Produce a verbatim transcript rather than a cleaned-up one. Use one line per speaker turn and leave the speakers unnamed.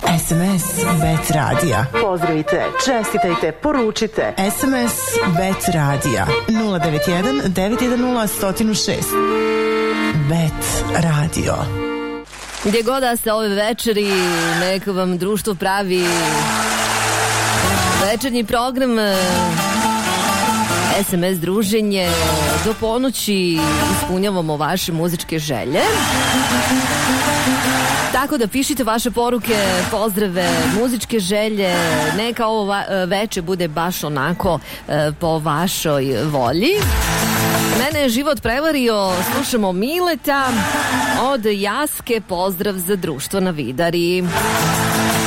S M S Bet Radija.
Pozdravite, čestitajte, poručite.
S M S Bet Radija nula devet jedan devet jedan nula jedan zero šest. Bet Radio.
Gdje god da ste ove večeri, neka vam društvo pravi večernji program S M S druženje. Do ponoći ispunjavamo vaše muzičke želje. Tako da pišite vaše poruke, pozdrave, muzičke želje. Neka ovo veče bude baš onako po vašoj volji. Mene je život prevario, slušamo Mileta od Jaske, pozdrav za društvo na Vidari.